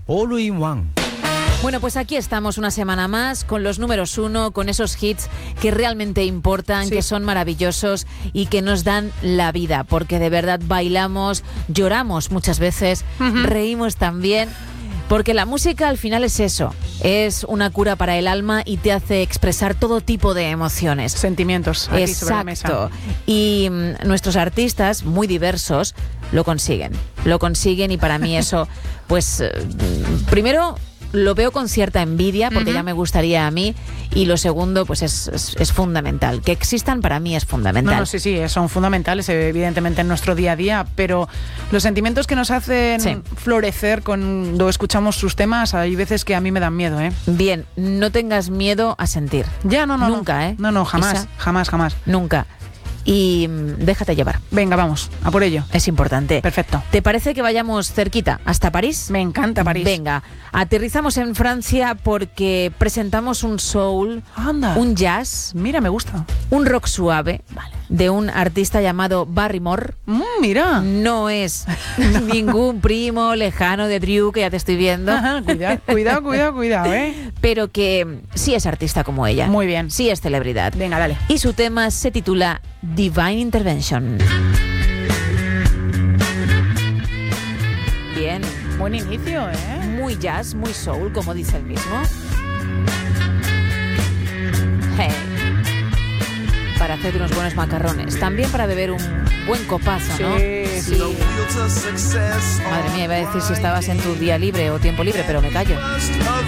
All in One. Bueno, pues aquí estamos una semana más con los números 1, con esos hits que realmente importan, que son maravillosos y que nos dan la vida, porque de verdad bailamos, lloramos muchas veces, reímos también, porque la música al final es eso, es una cura para el alma y te hace expresar todo tipo de emociones. Sentimientos aquí sobre la mesa. Exacto. Y nuestros artistas, muy diversos, lo consiguen y para mí eso, pues primero lo veo con cierta envidia porque ya me gustaría a mí, y lo segundo pues es fundamental, que existan para mí es fundamental. No, sí, son fundamentales evidentemente en nuestro día a día, pero los sentimientos que nos hacen florecer cuando escuchamos sus temas, hay veces que a mí me dan miedo, ¿eh? Bien, no tengas miedo a sentir. Ya, no. Nunca, ¿eh? No, jamás, jamás. Nunca. Y déjate llevar. Venga, vamos, a por ello. Es importante. Perfecto. ¿Te parece que vayamos cerquita, hasta París? Me encanta París. Venga, aterrizamos en Francia porque presentamos un soul, un jazz, mira, me gusta, un rock suave, de un artista llamado Barrymore. Mira. No es ningún primo lejano de Drew, que ya te estoy viendo. Ajá, cuidado, ¿eh? Pero que sí es artista como ella. Muy bien. Sí es celebridad. Venga, dale. Y su tema se titula Divine Intervention. Bien. Buen inicio, ¿eh? Muy jazz, muy soul, como dice el mismo. Hey. Para hacer unos buenos macarrones. También para beber un buen copazo, ¿no? Sí. Madre mía, iba a decir si estabas en tu día libre o tiempo libre, pero me callo.